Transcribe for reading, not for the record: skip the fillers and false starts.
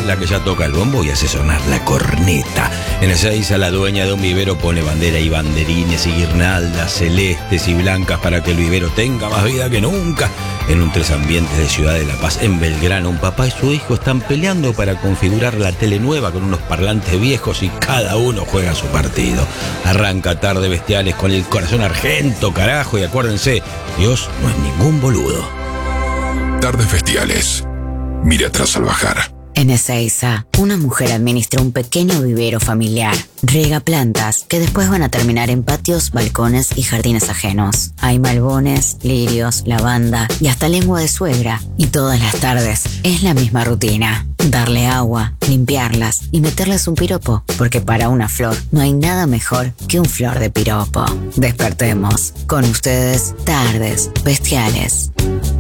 la que ya toca el bombo y hace sonar la corneta. En Ezeiza, la dueña de un vivero pone bandera y banderines y guirnaldas celestes y blancas para que el vivero tenga más vida que nunca. En un tres ambientes de Ciudad de la Paz, en Belgrano, un papá y su hijo están peleando para configurar la tele nueva con unos parlantes viejos y cada uno juega su partido. Arranca Tarde Bestiales con el corazón argento, carajo, y acuérdense, Dios no es ningún boludo. Tardes Bestiales. Mire atrás al bajar. En Ezeiza, una mujer administra un pequeño vivero familiar. Riega plantas que después van a terminar en patios, balcones y jardines ajenos. Hay malbones, lirios, lavanda y hasta lengua de suegra. Y todas las tardes es la misma rutina. Darle agua, limpiarlas y meterles un piropo. Porque para una flor no hay nada mejor que un flor de piropo. Despertemos. Con ustedes, Tardes Bestiales.